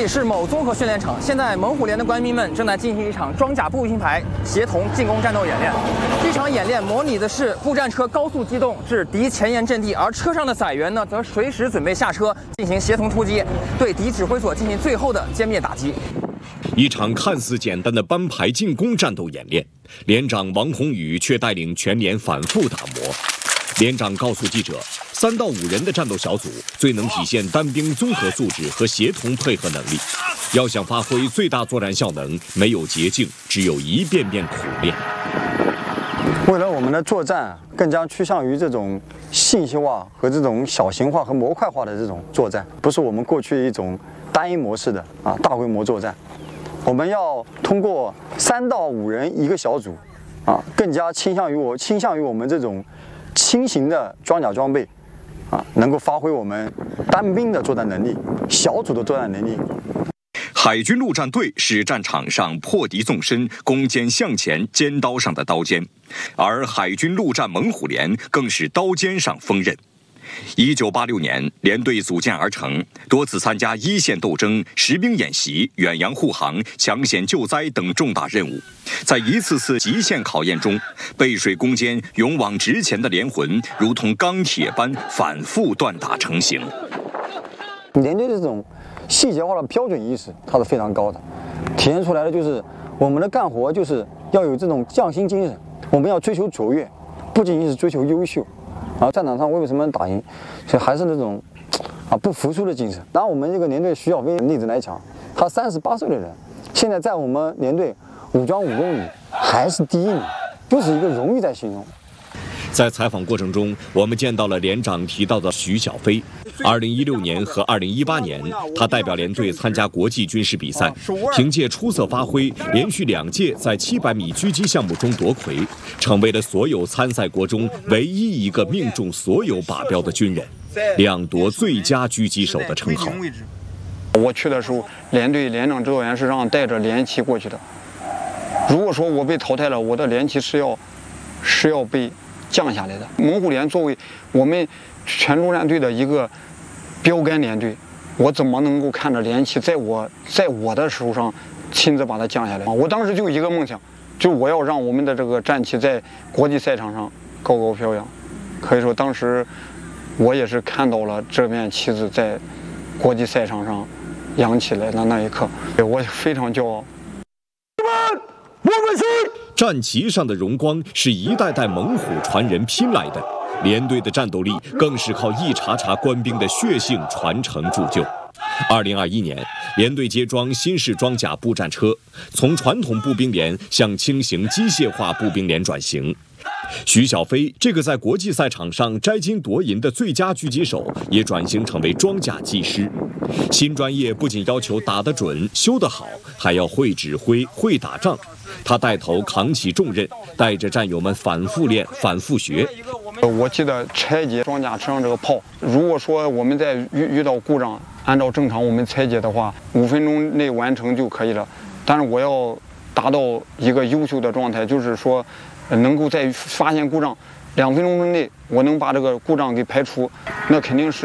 里是某综合训练场，现在猛虎连的官兵们正在进行一场装甲步兵排协同进攻战斗演练。这场演练模拟的是步战车高速机动至敌前沿阵地，而车上的载员呢，则随时准备下车进行协同出击，对敌指挥所进行最后的歼灭打击。 一场看似简单的班排进攻战斗演练，连长王宏宇却带领全连反复打磨。连长告诉记者，3到5人的战斗小组最能体现单兵综合素质和协同配合能力。要想发挥最大作战效能，没有捷径，只有一遍遍苦练。 为了我们的作战更加趋向于这种信息化和这种小型化和模块化的这种作战，不是我们过去一种单一模式的大规模作战。我们要通过3到5人一个小组更加倾向于我们这种轻型的装甲装备能够发挥我们单兵的作战能力、小组的作战能力。 海军陆战队是战场上破敌纵深、攻坚向前尖刀上的刀尖，而海军陆战猛虎连更是刀尖上锋刃。1986年，连队组建而成，多次参加一线斗争、实兵演习、远洋护航、抢险救灾等重大任务。在一次次极限考验中，背水攻坚、勇往直前的连魂，如同钢铁般反复锻打成型。 连队的这种细节化的标准意识，它是非常高的，体现出来的就是我们的干活就是要有这种匠心精神，我们要追求卓越，不仅仅是追求优秀。战场上为什么能打赢？所以还是那种不服输的精神。拿我们这个连队徐小飞例子来讲，他38岁的人，现在在我们连队武装5公里还是第1名，就是一个荣誉在形容。 在采访过程中，我们见到了连长提到的徐小飞。2016年和2018年，他代表连队参加国际军事比赛，凭借出色发挥，连续2届在700米狙击项目中夺魁，成为了所有参赛国中唯一一个命中所有靶标的军人，2夺最佳狙击手的称号。 我去的时候，连队连长指导员是让带着连旗过去的。如果说我被淘汰了，我的连旗是要被降下来的。猛虎连作为我们全陆战队的一个标杆连队，我怎么能够看着连旗在我的手上亲自把它降下来？我当时就一个梦想，就我要让我们的这个战旗在国际赛场上高高飘扬。可以说当时我也是看到了这面旗子在国际赛场上扬起来的那一刻，我非常骄傲。 我们是战旗上的荣光是一代代猛虎传人拼来的，连队的战斗力更是靠一茬茬官兵的血性传承铸就。2021年，连队接装新式装甲步战车，从传统步兵连向轻型机械化步兵连转型。徐小飞这个在国际赛场上摘金夺银的最佳狙击手，也转型成为装甲技师。新专业不仅要求打得准、修得好，还要会指挥、会打仗。他带头扛起重任，带着战友们反复练、反复学。 我记得拆解装甲车上这个炮，如果说我们在遇到故障，按照正常我们拆解的话，5分钟内完成就可以了。但是我要达到一个优秀的状态，就是说能够在发现故障2分钟之内，我能把这个故障给排除，那肯定是